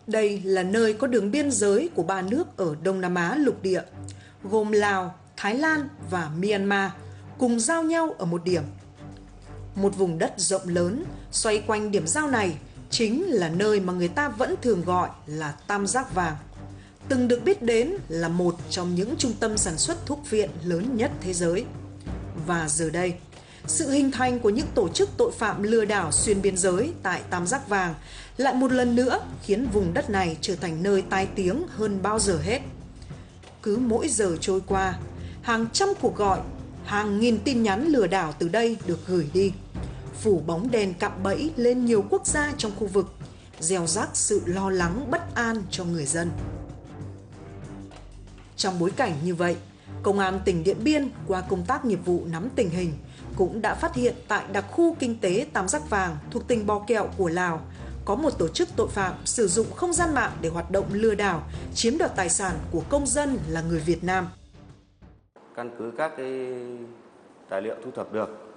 Đây là nơi có đường biên giới của ba nước ở Đông Nam Á lục địa, gồm Lào, Thái Lan và Myanmar, cùng giao nhau ở một điểm. Một vùng đất rộng lớn xoay quanh điểm giao này chính là nơi mà người ta vẫn thường gọi là Tam Giác Vàng, từng được biết đến là một trong những trung tâm sản xuất thuốc viện lớn nhất thế giới. Và giờ đây, sự hình thành của những tổ chức tội phạm lừa đảo xuyên biên giới tại Tam Giác Vàng lại một lần nữa khiến vùng đất này trở thành nơi tai tiếng hơn bao giờ hết. Cứ mỗi giờ trôi qua, hàng trăm cuộc gọi, hàng nghìn tin nhắn lừa đảo từ đây được gửi đi, phủ bóng đèn cạm bẫy lên nhiều quốc gia trong khu vực, gieo rắc sự lo lắng bất an cho người dân. Trong bối cảnh như vậy, Công an tỉnh Điện Biên qua công tác nghiệp vụ nắm tình hình cũng đã phát hiện tại đặc khu kinh tế Tam Giác Vàng thuộc tỉnh Bò Kẹo của Lào có một tổ chức tội phạm sử dụng không gian mạng để hoạt động lừa đảo, chiếm đoạt tài sản của công dân là người Việt Nam. Căn cứ các tài liệu thu thập được